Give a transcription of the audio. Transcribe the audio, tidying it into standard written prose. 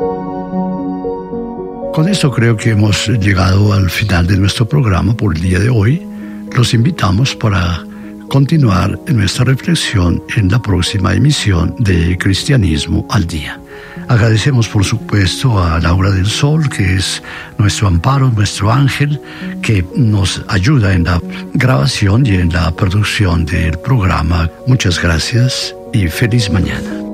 Con esto creo que hemos llegado al final de nuestro programa por el día de hoy. Los invitamos para continuar nuestra reflexión en la próxima emisión de Cristianismo al Día. Agradecemos, por supuesto, a Laura del Sol, que es nuestro amparo, nuestro ángel, que nos ayuda en la grabación y en la producción del programa. Muchas gracias y feliz mañana.